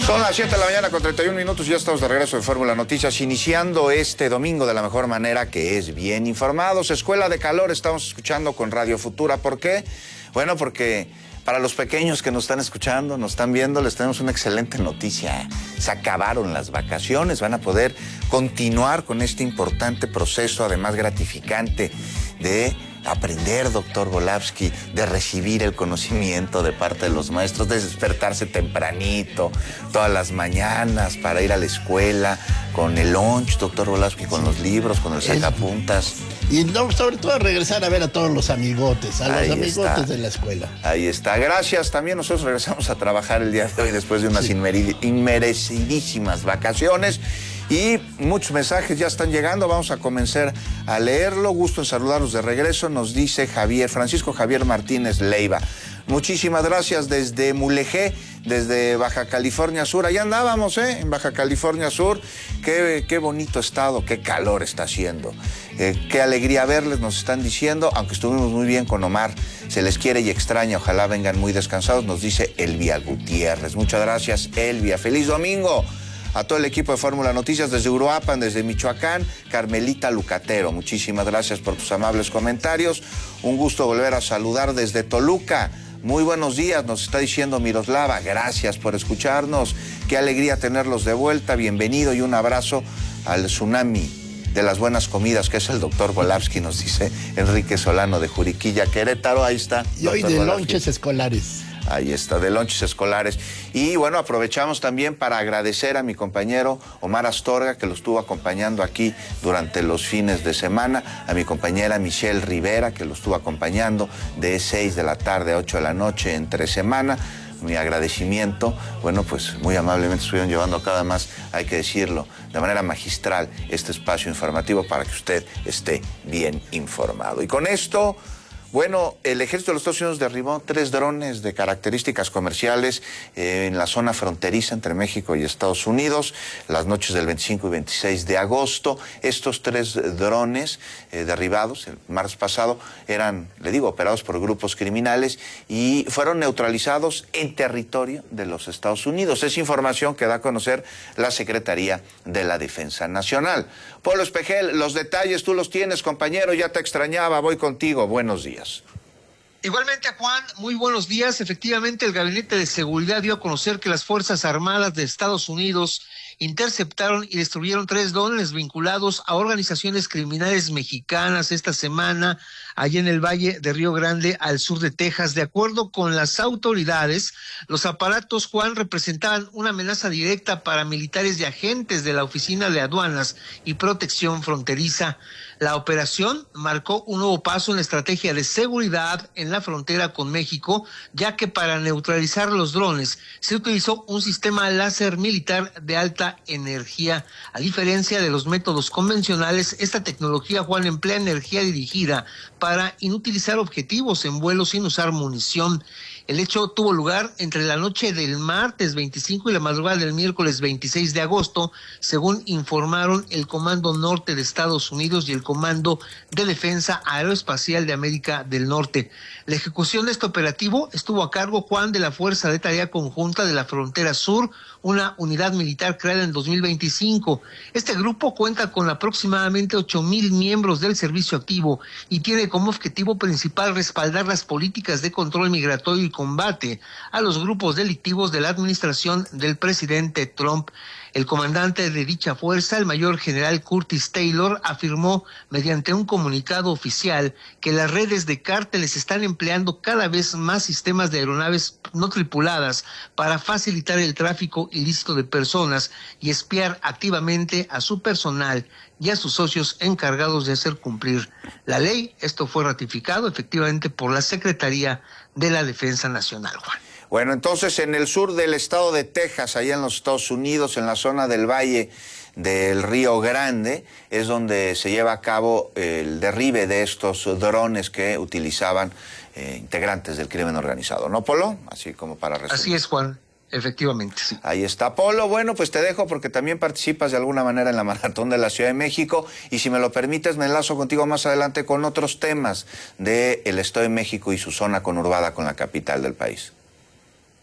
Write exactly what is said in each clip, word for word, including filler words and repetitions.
Son las siete de la mañana con treinta y un minutos y ya estamos de regreso en Fórmula Noticias, iniciando este domingo de la mejor manera, que es bien informados. Escuela de Calor estamos escuchando con Radio Futura. ¿Por qué? Bueno, porque para los pequeños que nos están escuchando, nos están viendo, les tenemos una excelente noticia. Se acabaron las vacaciones, van a poder continuar con este importante proceso, además gratificante, de aprender, doctor Volavsky, de recibir el conocimiento de parte de los maestros, de despertarse tempranito, todas las mañanas para ir a la escuela, con el lunch, doctor Volavsky, con los libros, con el sacapuntas. Y no, sobre todo regresar a ver a todos los amigotes, a los Ahí amigotes está. de la escuela. Ahí está. Gracias. También nosotros regresamos a trabajar el día de hoy después de unas sí. inmerecidísimas vacaciones. Y muchos mensajes ya están llegando, vamos a comenzar a leerlo. Gusto en saludarlos de regreso, nos dice Javier, Francisco Javier Martínez Leiva. Muchísimas gracias desde Mulegé, desde Baja California Sur. Allá andábamos, ¿eh? En Baja California Sur. Qué, qué bonito estado, qué calor está haciendo. Eh, qué alegría verles, nos están diciendo, aunque estuvimos muy bien con Omar. Se les quiere y extraña, ojalá vengan muy descansados, nos dice Elvia Gutiérrez. Muchas gracias, Elvia. ¡Feliz domingo! A todo el equipo de Fórmula Noticias desde Uruapan, desde Michoacán, Carmelita Lucatero. Muchísimas gracias por tus amables comentarios. Un gusto volver a saludar desde Toluca. Muy buenos días, nos está diciendo Miroslava. Gracias por escucharnos. Qué alegría tenerlos de vuelta. Bienvenido y un abrazo al tsunami de las buenas comidas, que es el doctor Volavsky, nos dice Enrique Solano de Juriquilla, Querétaro. Ahí está. Y hoy de lonches escolares. Ahí está, de lonches escolares. Y bueno, aprovechamos también para agradecer a mi compañero Omar Astorga, que lo estuvo acompañando aquí durante los fines de semana, a mi compañera Michelle Rivera, que lo estuvo acompañando de seis de la tarde a ocho de la noche entre semana. Mi agradecimiento. Bueno, pues muy amablemente estuvieron llevando cada más, hay que decirlo, de manera magistral este espacio informativo para que usted esté bien informado. Y con esto... Bueno, el ejército de los Estados Unidos derribó tres drones de características comerciales eh, en la zona fronteriza entre México y Estados Unidos, las noches del veinticinco y veintiséis de agosto. Estos tres drones eh, derribados el martes pasado eran, le digo, operados por grupos criminales y fueron neutralizados en territorio de los Estados Unidos. Es información que da a conocer la Secretaría de la Defensa Nacional. Polo Espejel, los detalles tú los tienes, compañero, ya te extrañaba, voy contigo. Buenos días. Igualmente, Juan, muy buenos días. Efectivamente, el Gabinete de Seguridad dio a conocer que las Fuerzas Armadas de Estados Unidos interceptaron y destruyeron tres drones vinculados a organizaciones criminales mexicanas esta semana, allá en el Valle de Río Grande, al sur de Texas. De acuerdo con las autoridades, los aparatos, Juan, representaban una amenaza directa para militares y agentes de la Oficina de Aduanas y Protección Fronteriza. La operación marcó un nuevo paso en la estrategia de seguridad en la frontera con México, ya que para neutralizar los drones se utilizó un sistema láser militar de alta energía. A diferencia de los métodos convencionales, esta tecnología, Juan, emplea energía dirigida para inutilizar objetivos en vuelo sin usar munición. El hecho tuvo lugar entre la noche del martes veinticinco y la madrugada del miércoles veintiséis de agosto, según informaron el Comando Norte de Estados Unidos y el Comando de Defensa Aeroespacial de América del Norte. La ejecución de este operativo estuvo a cargo, Juan, de la Fuerza de Tarea Conjunta de la Frontera Sur, una unidad militar creada en dos mil veinticinco. Este grupo cuenta con aproximadamente ocho mil miembros del servicio activo y tiene como objetivo principal respaldar las políticas de control migratorio y combate a los grupos delictivos de la administración del presidente Trump. El comandante de dicha fuerza, el mayor general Curtis Taylor, afirmó mediante un comunicado oficial que las redes de cárteles están empleando cada vez más sistemas de aeronaves no tripuladas para facilitar el tráfico ilícito de personas y espiar activamente a su personal y a sus socios encargados de hacer cumplir la ley. Esto fue ratificado efectivamente por la Secretaría de la Defensa Nacional, Juan. Bueno, entonces en el sur del estado de Texas, allá en los Estados Unidos, en la zona del Valle del Río Grande, es donde se lleva a cabo el derribe de estos drones que utilizaban eh, integrantes del crimen organizado, ¿no, Polo? Así como para resumir. Así es, Juan. Efectivamente, sí. Ahí está, Polo. Bueno, pues te dejo porque también participas de alguna manera en la Maratón de la Ciudad de México y si me lo permites me enlazo contigo más adelante con otros temas del Estado de México y su zona conurbada con la capital del país.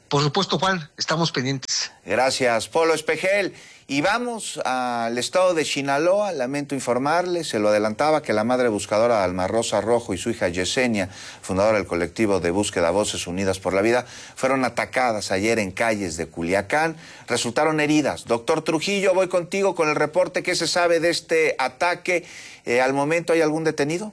Por supuesto, Juan, estamos pendientes. Gracias, Polo Espejel. Y vamos al estado de Sinaloa. Lamento informarle, se lo adelantaba, que la madre buscadora Alma Rosa Rojo y su hija Yesenia, fundadora del colectivo de búsqueda Voces Unidas por la Vida, fueron atacadas ayer en calles de Culiacán. Resultaron heridas. Doctor Trujillo, voy contigo con el reporte. ¿Qué se sabe de este ataque? Eh, ¿Al momento hay algún detenido?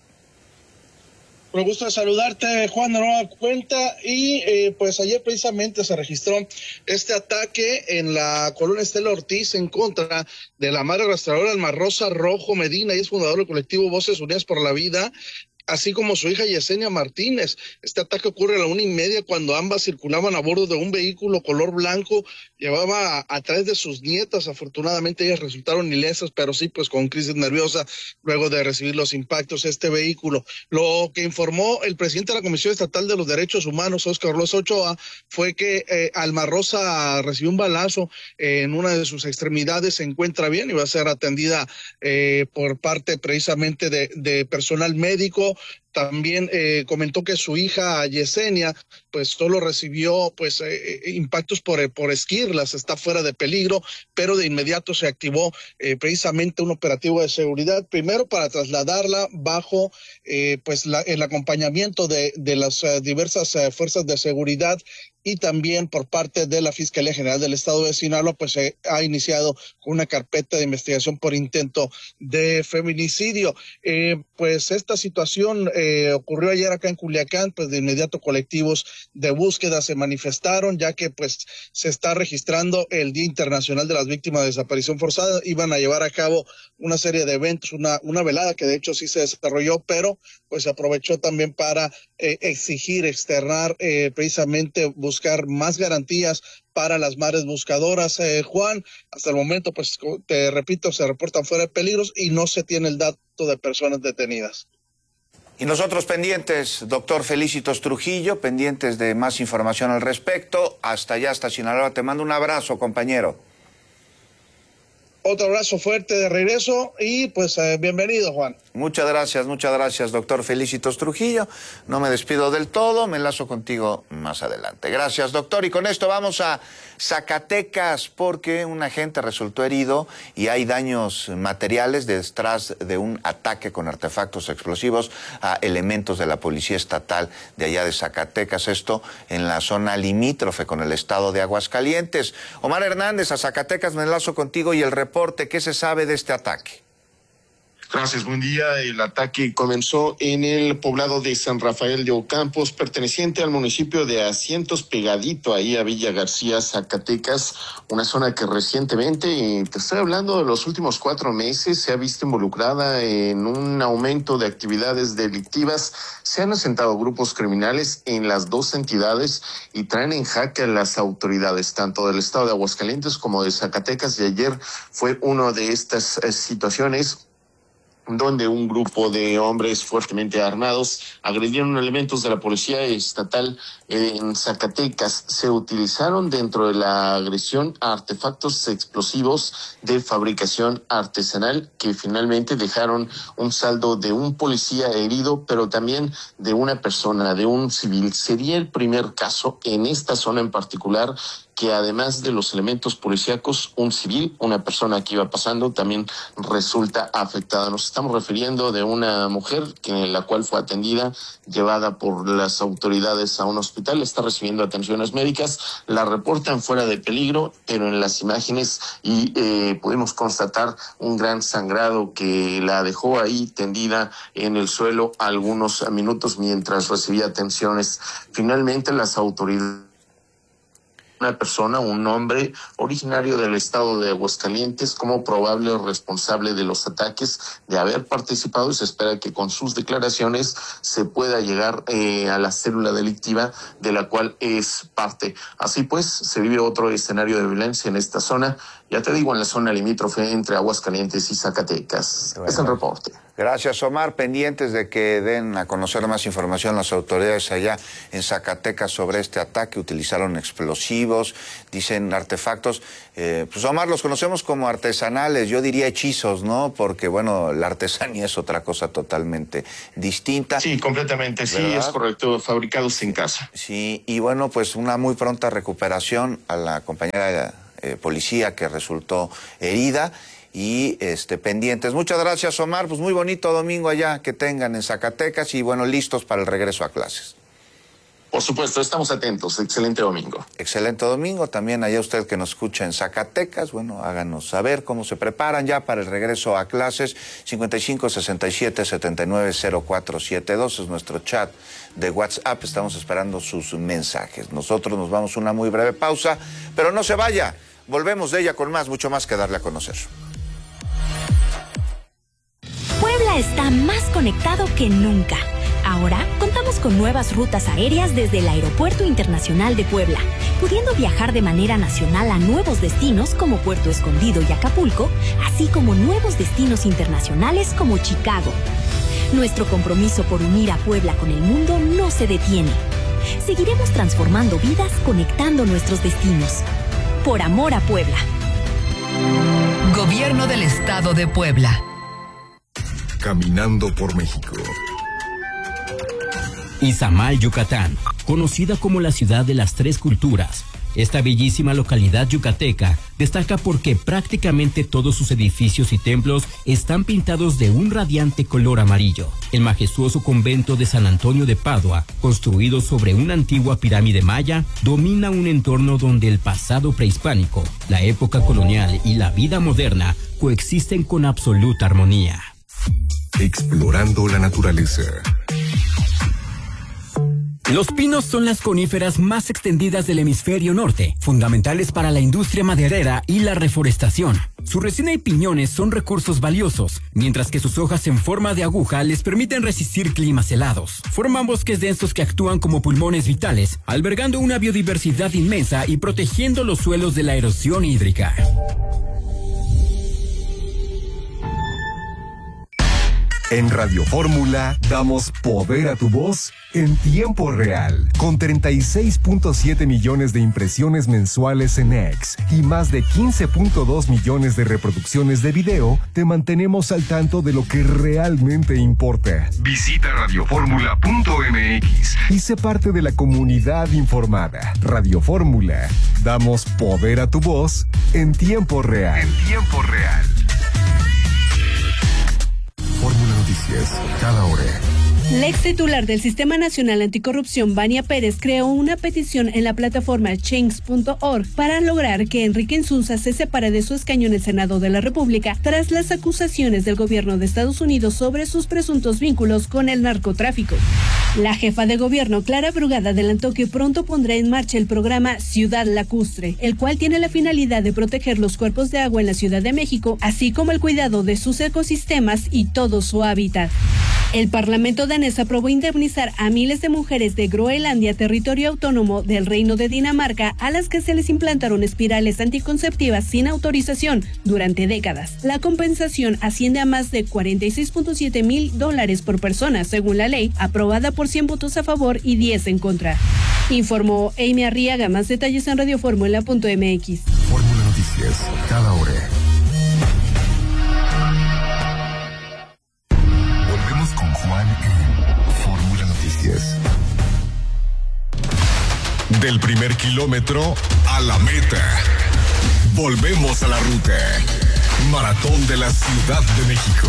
Me gusta saludarte, Juan, de nueva cuenta. Y eh, pues ayer precisamente se registró este ataque en la colonia Estela Ortiz en contra de la madre rastreadora Alma Rosa Rojo Medina, y es fundador del colectivo Voces Unidas por la Vida, así como su hija Yesenia Martínez. Este ataque ocurre a la una y media cuando ambas circulaban a bordo de un vehículo color blanco. Llevaba a, a tres de sus nietas. Afortunadamente ellas resultaron ilesas, pero sí pues con crisis nerviosa luego de recibir los impactos de este vehículo. Lo que informó el presidente de la Comisión Estatal de los Derechos Humanos, Óscar Orloza Ochoa, fue que eh, Alma Rosa recibió un balazo eh, en una de sus extremidades, se encuentra bien y va a ser atendida eh, por parte precisamente de, de personal médico. También eh, comentó que su hija Yesenia pues solo recibió pues eh, impactos por, por esquirlas, está fuera de peligro, pero de inmediato se activó eh, precisamente un operativo de seguridad, primero para trasladarla bajo eh, pues la, el acompañamiento de, de las uh, diversas uh, fuerzas de seguridad, y también por parte de la Fiscalía General del Estado de Sinaloa, pues se ha iniciado una carpeta de investigación por intento de feminicidio. Eh, pues esta situación eh, ocurrió ayer acá en Culiacán, pues de inmediato colectivos de búsqueda se manifestaron, ya que pues se está registrando el Día Internacional de las Víctimas de Desaparición Forzada. Iban a llevar a cabo una serie de eventos, una, una velada que de hecho sí se desarrolló, pero pues se aprovechó también para eh, exigir, externar, eh, precisamente buscar más garantías para las madres buscadoras. Eh, Juan, hasta el momento, pues te repito, se reportan fuera de peligros y no se tiene el dato de personas detenidas. Y nosotros pendientes, doctor Felicitos Trujillo, pendientes de más información al respecto. Hasta allá, hasta Sinaloa. Te mando un abrazo, compañero. Otro abrazo fuerte de regreso y pues eh, bienvenido, Juan. Muchas gracias, muchas gracias, doctor Felicitos Trujillo. No me despido del todo, me enlazo contigo más adelante. Gracias, doctor. Y con esto vamos a Zacatecas, porque un agente resultó herido y hay daños materiales detrás de un ataque con artefactos explosivos a elementos de la Policía Estatal de allá de Zacatecas. Esto en la zona limítrofe con el estado de Aguascalientes. Omar Hernández, a Zacatecas, me enlazo contigo y el reporte. ¿Qué se sabe de este ataque? Gracias, buen día. El ataque comenzó en el poblado de San Rafael de Ocampos, perteneciente al municipio de Asientos, pegadito ahí a Villa García, Zacatecas, una zona que recientemente, y te estoy hablando de los últimos cuatro meses, se ha visto involucrada en un aumento de actividades delictivas. Se han asentado grupos criminales en las dos entidades y traen en jaque a las autoridades, tanto del estado de Aguascalientes como de Zacatecas, y ayer fue una de estas eh, situaciones donde un grupo de hombres fuertemente armados agredieron elementos de la Policía Estatal en Zacatecas. Se utilizaron dentro de la agresión artefactos explosivos de fabricación artesanal que finalmente dejaron un saldo de un policía herido, pero también de una persona, de un civil. Sería el primer caso en esta zona en particular que además de los elementos policíacos, un civil, una persona que iba pasando, también resulta afectada. Nos estamos refiriendo de una mujer que la cual fue atendida, llevada por las autoridades a un hospital, está recibiendo atenciones médicas, la reportan fuera de peligro, pero en las imágenes y eh, pudimos constatar un gran sangrado que la dejó ahí tendida en el suelo algunos minutos mientras recibía atenciones. Finalmente las autoridades, una persona, un hombre originario del estado de Aguascalientes, como probable responsable de los ataques, de haber participado, y se espera que con sus declaraciones se pueda llegar eh, a la célula delictiva de la cual es parte. Así pues, se vive otro escenario de violencia en esta zona, ya te digo, en la zona limítrofe entre Aguascalientes y Zacatecas. Bueno, es el reporte. Gracias, Omar. Pendientes de que den a conocer más información las autoridades allá en Zacatecas sobre este ataque. Utilizaron explosivos. explosivos, dicen artefactos. Eh, pues Omar, los conocemos como artesanales, yo diría hechizos, ¿no? Porque, bueno, la artesanía es otra cosa totalmente distinta. Sí, completamente, sí, ¿verdad? Es correcto, fabricados en casa. Sí, y bueno, pues una muy pronta recuperación a la compañera eh, policía que resultó herida. Y este pendientes. Muchas gracias, Omar. Pues muy bonito domingo allá que tengan en Zacatecas y bueno, listos para el regreso a clases. Por supuesto, estamos atentos. Excelente domingo. Excelente domingo. También allá usted que nos escucha en Zacatecas, bueno, háganos saber cómo se preparan ya para el regreso a clases. cincuenta y cinco, sesenta y siete, setenta y nueve, cero cuatro setenta y dos es nuestro chat de WhatsApp. Estamos esperando sus mensajes. Nosotros nos vamos a una muy breve pausa, pero no se vaya. Volvemos de ella con más, mucho más que darle a conocer. Puebla está más conectado que nunca. Ahora contamos con nuevas rutas aéreas desde el Aeropuerto Internacional de Puebla, pudiendo viajar de manera nacional a nuevos destinos como Puerto Escondido y Acapulco, así como nuevos destinos internacionales como Chicago. Nuestro compromiso por unir a Puebla con el mundo no se detiene. Seguiremos transformando vidas conectando nuestros destinos. Por amor a Puebla. Gobierno del Estado de Puebla. Caminando por México. Izamal, Yucatán, conocida como la ciudad de las tres culturas. Esta bellísima localidad yucateca destaca porque prácticamente todos sus edificios y templos están pintados de un radiante color amarillo. El majestuoso convento de San Antonio de Padua, construido sobre una antigua pirámide maya, domina un entorno donde el pasado prehispánico, la época colonial y la vida moderna coexisten con absoluta armonía. Explorando la naturaleza. Los pinos son las coníferas más extendidas del hemisferio norte, fundamentales para la industria maderera y la reforestación. Su resina y piñones son recursos valiosos, mientras que sus hojas en forma de aguja les permiten resistir climas helados. Forman bosques densos que actúan como pulmones vitales, albergando una biodiversidad inmensa y protegiendo los suelos de la erosión hídrica. En Radio Fórmula damos poder a tu voz en tiempo real. Con treinta y seis punto siete millones de impresiones mensuales en X y más de quince punto dos millones de reproducciones de video, te mantenemos al tanto de lo que realmente importa. Visita radio fórmula punto m x y sé parte de la comunidad informada. Radio Fórmula, damos poder a tu voz en tiempo real. En tiempo real. Fórmula Noticias, cada hora. La ex titular del Sistema Nacional Anticorrupción, Vania Pérez, creó una petición en la plataforma change punto org para lograr que Enrique Insunza se separe de su escaño en el Senado de la República tras las acusaciones del gobierno de Estados Unidos sobre sus presuntos vínculos con el narcotráfico. La jefa de gobierno, Clara Brugada, adelantó que pronto pondrá en marcha el programa Ciudad Lacustre, el cual tiene la finalidad de proteger los cuerpos de agua en la Ciudad de México, así como el cuidado de sus ecosistemas y todo su hábitat. El Parlamento danés aprobó indemnizar a miles de mujeres de Groenlandia, territorio autónomo del Reino de Dinamarca, a las que se les implantaron espirales anticonceptivas sin autorización durante décadas. La compensación asciende a más de cuarenta y seis punto siete mil dólares por persona, según la ley, aprobada por cien votos a favor y diez en contra. Informó Amy Arriaga. Más detalles en radio fórmula punto m x. Fórmula Noticias, cada hora. Con Juan en Fórmula Noticias. Del primer kilómetro a la meta. Volvemos a la ruta. Maratón de la Ciudad de México.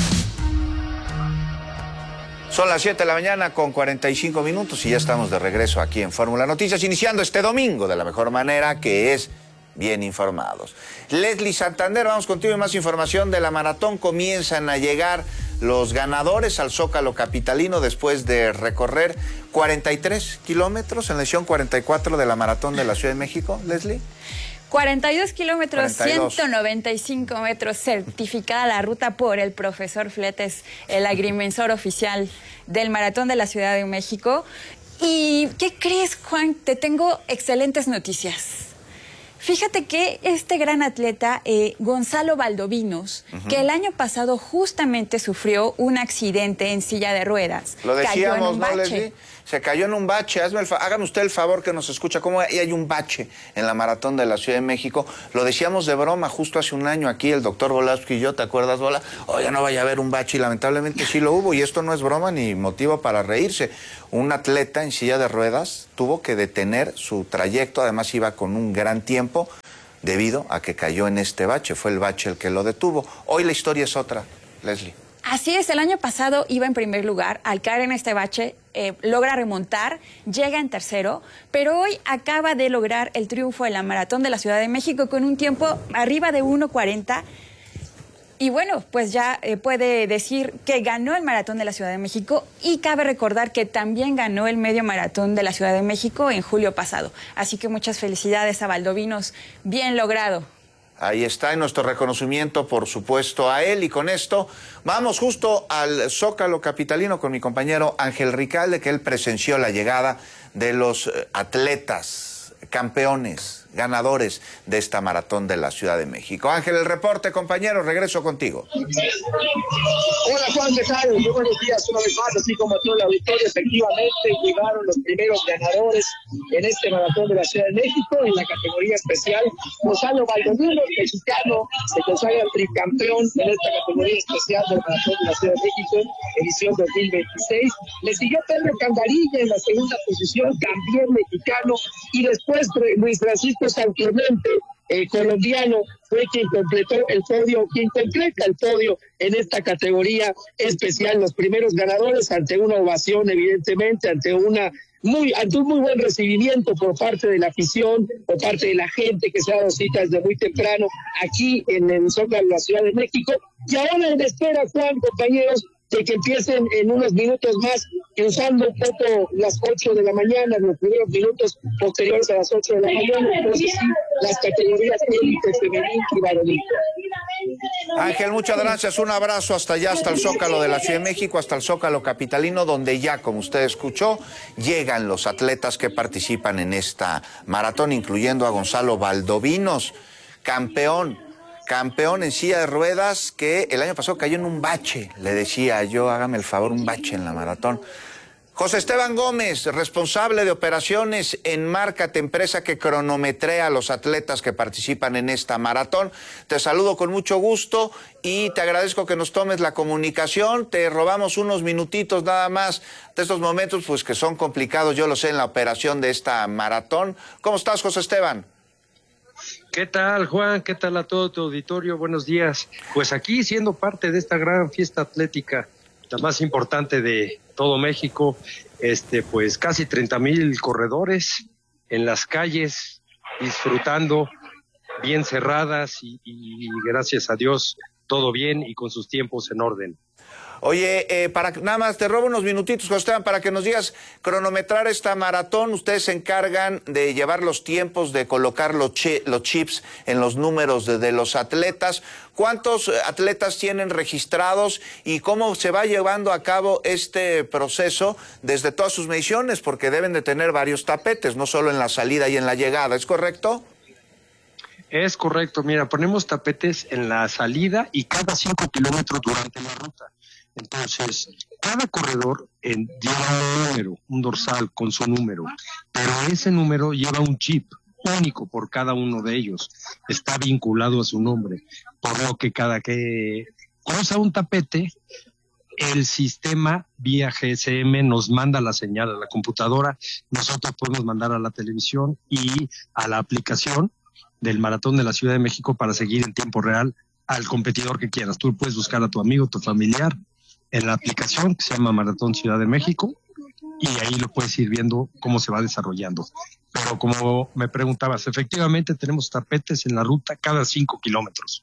Son las siete de la mañana con cuarenta y cinco minutos y ya estamos de regreso aquí en Fórmula Noticias, iniciando este domingo de la mejor manera, que es bien informados. Leslie Santander, vamos contigo y más información de la maratón. Comienzan a llegar los ganadores al Zócalo capitalino después de recorrer cuarenta y tres kilómetros en la edición cuarenta y cuatro de la maratón de la Ciudad de México. Leslie. cuarenta y dos kilómetros, cuarenta y dos. ciento noventa y cinco metros, certificada la ruta por el profesor Fletes, el agrimensor oficial del Maratón de la Ciudad de México. ¿Y qué crees, Juan? Te tengo excelentes noticias. Fíjate que este gran atleta, eh, Gonzalo Valdovinos, uh-huh. que el año pasado justamente sufrió un accidente en silla de ruedas. Lo decíamos, cayó en un ¿no, bache. Leslie? se cayó en un bache. Hazme el fa- hágame usted el favor que nos escucha, cómo hay hay un bache en la maratón de la Ciudad de México. Lo decíamos de broma justo hace un año aquí, el doctor Volavsky y yo, ¿te acuerdas, Bola? Oye, no vaya a haber un bache, y lamentablemente sí lo hubo, y esto no es broma ni motivo para reírse. Un atleta en silla de ruedas tuvo que detener su trayecto, además iba con un gran tiempo, debido a que cayó en este bache. Fue el bache el que lo detuvo. Hoy la historia es otra, Leslie. Así es, el año pasado iba en primer lugar, al caer en este bache eh, logra remontar, llega en tercero, pero hoy acaba de lograr el triunfo en la Maratón de la Ciudad de México con un tiempo arriba de uno cuarenta. Y bueno, pues ya eh, puede decir que ganó el Maratón de la Ciudad de México, y cabe recordar que también ganó el Medio Maratón de la Ciudad de México en julio pasado. Así que muchas felicidades a Valdovinos, bien logrado. Ahí está, en nuestro reconocimiento, por supuesto, a él. Y con esto vamos justo al Zócalo capitalino con mi compañero Ángel Ricalde, que él presenció la llegada de los atletas, campeones, ganadores de esta maratón de la Ciudad de México. Ángel, el reporte, compañero, regreso contigo. Hola Juan, ¿qué tal? Muy buenos días una vez más, así como todo el auditorio. Efectivamente llegaron los primeros ganadores en este maratón de la Ciudad de México en la categoría especial. Gonzalo Valdovinos, mexicano, se consagra tricampeón en esta categoría especial del maratón de la Ciudad de México, edición dos mil veintiséis. Le siguió Pedro Candarilla en la segunda posición, también mexicano, y después Luis Francisco San Clemente, el colombiano, fue quien completó el podio, quien completa el podio en esta categoría especial. Los primeros ganadores, ante una ovación, evidentemente, ante una muy, ante un muy buen recibimiento por parte de la afición, por parte de la gente que se ha dado cita desde muy temprano aquí en el Zócalo de la Ciudad de México. Y ahora en espera, Juan, compañeros, de que empiecen en unos minutos más, cruzando un poco las ocho de la mañana, los primeros minutos posteriores a las ocho de la mañana, entonces sí, las categorías élite, femenil y varonil. Ángel, muchas gracias, un abrazo hasta allá, hasta el Zócalo de la Ciudad de México, hasta el Zócalo capitalino, donde ya, como usted escuchó, llegan los atletas que participan en esta maratón, incluyendo a Gonzalo Valdovinos, campeón. Campeón en silla de ruedas, que el año pasado cayó en un bache. Le decía yo, hágame el favor, un bache en la maratón. José Esteban Gómez, responsable de operaciones en Márcate, empresa que cronometrea a los atletas que participan en esta maratón. Te saludo con mucho gusto y te agradezco que nos tomes la comunicación. Te robamos unos minutitos nada más de estos momentos, pues que son complicados, yo lo sé, en la operación de esta maratón. ¿Cómo estás, José Esteban? ¿Qué tal, Juan? ¿Qué tal a todo tu auditorio? Buenos días. Pues aquí siendo parte de esta gran fiesta atlética, la más importante de todo México, este, pues casi treinta mil corredores en las calles, disfrutando, bien cerradas y, y gracias a Dios todo bien y con sus tiempos en orden. Oye, eh, para nada más te robo unos minutitos, José Esteban, para que nos digas, cronometrar esta maratón. Ustedes se encargan de llevar los tiempos, de colocar los, chi los chips en los números de, de los atletas. ¿Cuántos atletas tienen registrados y cómo se va llevando a cabo este proceso desde todas sus mediciones? Porque deben de tener varios tapetes, no solo en la salida y en la llegada, ¿es correcto? Es correcto, mira, ponemos tapetes en la salida y cada cinco kilómetros durante la ruta. Entonces, cada corredor en, lleva un número, un dorsal con su número, pero ese número lleva un chip único por cada uno de ellos. Está vinculado a su nombre, por lo que cada que cruza un tapete, el sistema vía G S M nos manda la señal a la computadora, nosotros podemos mandar a la televisión y a la aplicación del Maratón de la Ciudad de México para seguir en tiempo real al competidor que quieras. Tú puedes buscar a tu amigo, tu familiar, en la aplicación que se llama Maratón Ciudad de México y ahí lo puedes ir viendo cómo se va desarrollando. Pero como me preguntabas, efectivamente tenemos tapetes en la ruta cada cinco kilómetros.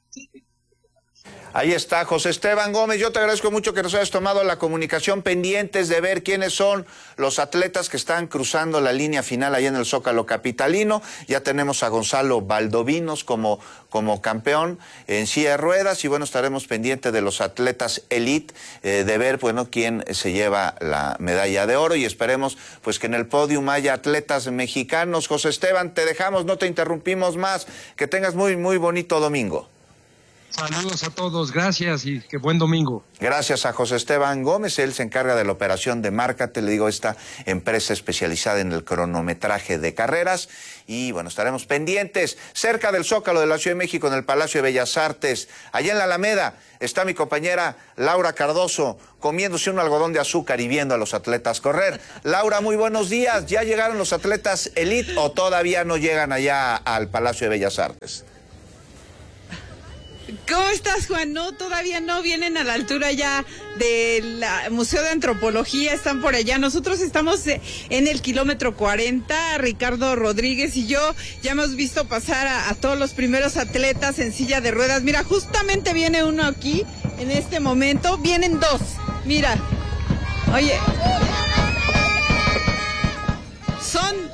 Ahí está, José Esteban Gómez. Yo te agradezco mucho que nos hayas tomado la comunicación, pendientes de ver quiénes son los atletas que están cruzando la línea final ahí en el Zócalo capitalino. Ya tenemos a Gonzalo Valdovinos como, como campeón en silla de ruedas y bueno, estaremos pendientes de los atletas elite, eh, de ver, bueno, quién se lleva la medalla de oro y esperemos pues que en el podium haya atletas mexicanos. José Esteban, te dejamos, no te interrumpimos más. Que tengas muy, muy bonito domingo. Saludos a todos, gracias y que buen domingo. Gracias a José Esteban Gómez, él se encarga de la operación de Márcate, le digo, esta empresa especializada en el cronometraje de carreras. Y bueno, estaremos pendientes. Cerca del Zócalo de la Ciudad de México, en el Palacio de Bellas Artes, allá en la Alameda, está mi compañera Laura Cardoso, comiéndose un algodón de azúcar y viendo a los atletas correr. Laura, muy buenos días. ¿Ya llegaron los atletas elite o todavía no llegan allá al Palacio de Bellas Artes? ¿Cómo estás, Juan? No, todavía no, vienen a la altura ya del Museo de Antropología, están por allá. Nosotros estamos en el kilómetro cuarenta, Ricardo Rodríguez y yo ya hemos visto pasar a, a todos los primeros atletas en silla de ruedas. Mira, justamente viene uno aquí en este momento, vienen dos, mira, oye, son...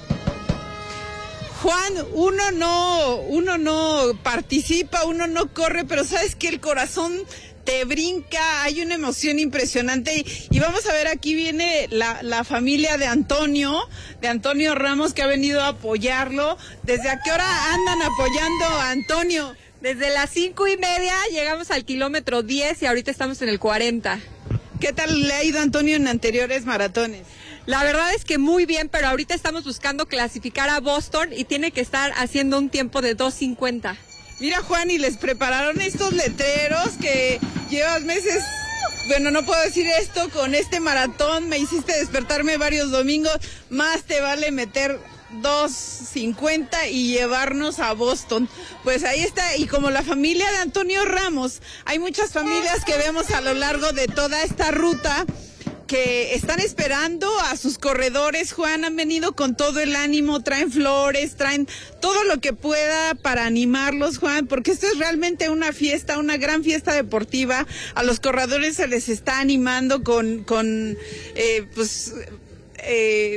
Juan, uno no, uno no participa, uno no corre, pero sabes que el corazón te brinca, hay una emoción impresionante. Y, y vamos a ver, aquí viene la, la familia de Antonio, de Antonio Ramos, que ha venido a apoyarlo. ¿Desde a qué hora andan apoyando a Antonio? Desde las cinco y media llegamos al kilómetro diez y ahorita estamos en el cuarenta. ¿Qué tal le ha ido a Antonio en anteriores maratones? La verdad es que muy bien, pero ahorita estamos buscando clasificar a Boston y tiene que estar haciendo un tiempo de dos cincuenta. Mira, Juan, y les prepararon estos letreros que llevas meses... Bueno, no puedo decir esto, con este maratón me hiciste despertarme varios domingos, más te vale meter dos cincuenta y llevarnos a Boston. Pues ahí está, y como la familia de Antonio Ramos, hay muchas familias que vemos a lo largo de toda esta ruta que están esperando a sus corredores. Juan, han venido con todo el ánimo, traen flores, traen todo lo que pueda para animarlos, Juan, porque esto es realmente una fiesta, una gran fiesta deportiva. A los corredores se les está animando con, con eh, pues, eh,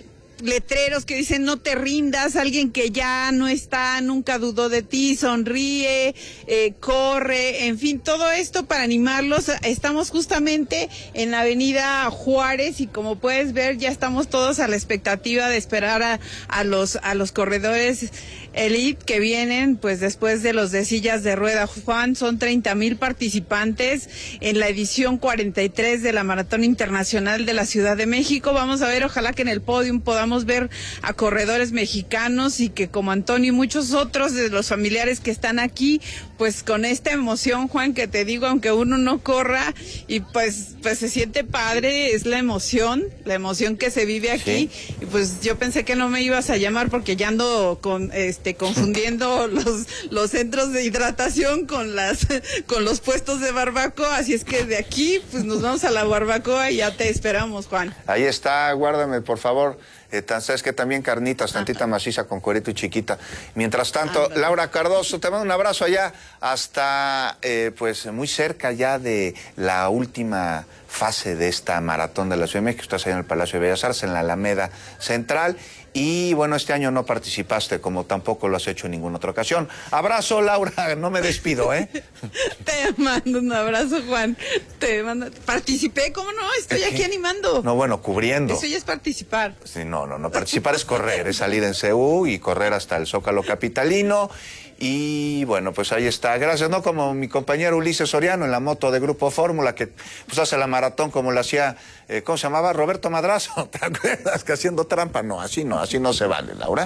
letreros que dicen no te rindas, alguien que ya no está, nunca dudó de ti, sonríe, eh, corre, en fin, todo esto para animarlos. Estamos justamente en la avenida Juárez y como puedes ver ya estamos todos a la expectativa de esperar a, a los a los corredores elite que vienen pues después de los de sillas de rueda. Juan, son treinta mil participantes en la edición cuarenta y tres de la Maratón Internacional de la Ciudad de México. Vamos a ver, ojalá que en el podio podamos ver a corredores mexicanos y que como Antonio y muchos otros de los familiares que están aquí, pues con esta emoción, Juan, que te digo, aunque uno no corra y pues pues se siente padre, es la emoción, la emoción que se vive aquí. Sí. Y pues yo pensé que no me ibas a llamar porque ya ando con este confundiendo los los centros de hidratación con las con los puestos de barbacoa, así es que de aquí pues nos vamos a la barbacoa y ya te esperamos, Juan. Ahí está, guárdame por favor. Eh, sabes que también carnitas, tantita maciza con cuerito y chiquita. Mientras tanto, Anda. Laura Cardoso, te mando un abrazo allá hasta, eh, pues, muy cerca ya de la última fase de esta maratón de la Ciudad de México. Estás allá en el Palacio de Bellas Artes, en la Alameda Central. Y bueno, este año no participaste, como tampoco lo has hecho en ninguna otra ocasión. Abrazo, Laura, no me despido, ¿eh? Te mando un abrazo, Juan. Te mando... Participé, ¿cómo no? Estoy aquí animando. No, bueno, cubriendo. Eso ya es participar. Sí, no, no, no. Participar es correr, es salir en C U y correr hasta el Zócalo capitalino. Y bueno, pues ahí está. Gracias, ¿no? Como mi compañero Ulises Soriano en la moto de Grupo Fórmula, que pues hace la maratón como lo hacía, eh, ¿cómo se llamaba? Roberto Madrazo. ¿Te acuerdas? Que haciendo trampa. No, así no, así no se vale, Laura.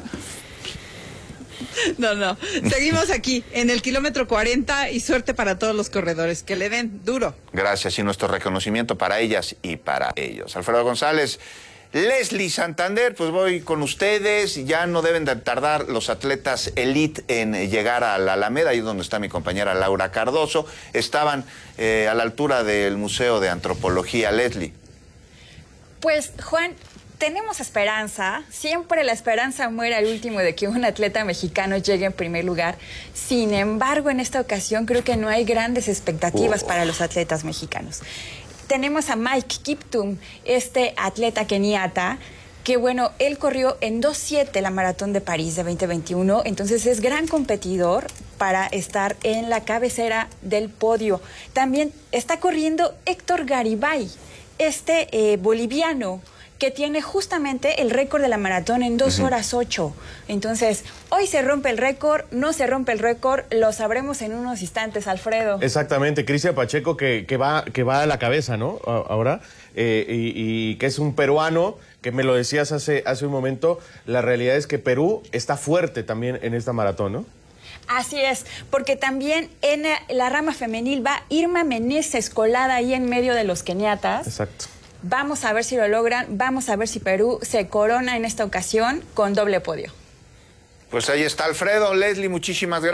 No, no. Seguimos aquí en el kilómetro cuarenta y suerte para todos los corredores. Que le den duro. Gracias y nuestro reconocimiento para ellas y para ellos. Alfredo González. Leslie Santander, pues voy con ustedes. Ya no deben de tardar los atletas elite en llegar a la Alameda, ahí donde está mi compañera Laura Cardoso. Estaban eh, a la altura del Museo de Antropología. Leslie. Pues, Juan, tenemos esperanza. Siempre la esperanza muere al último de que un atleta mexicano llegue en primer lugar. Sin embargo, en esta ocasión creo que no hay grandes expectativas oh. para los atletas mexicanos. Tenemos a Mike Kiptum, este atleta keniata, que bueno, él corrió en dos siete la Maratón de París de veinte veintiuno, entonces es gran competidor para estar en la cabecera del podio. También está corriendo Héctor Garibay, este eh, boliviano, que tiene justamente el récord de la maratón en dos horas ocho. Entonces, hoy se rompe el récord, no se rompe el récord, lo sabremos en unos instantes, Alfredo. Exactamente, Cristian Pacheco que, que, va, que va a la cabeza, ¿no? Ahora, eh, y, y que es un peruano, que me lo decías hace, hace un momento, la realidad es que Perú está fuerte también en esta maratón, ¿no? Así es, porque también en la rama femenil va Irma Meneses colada ahí en medio de los keniatas. Exacto. Vamos a ver si lo logran, vamos a ver si Perú se corona en esta ocasión con doble podio. Pues ahí está Alfredo, Leslie, muchísimas gracias.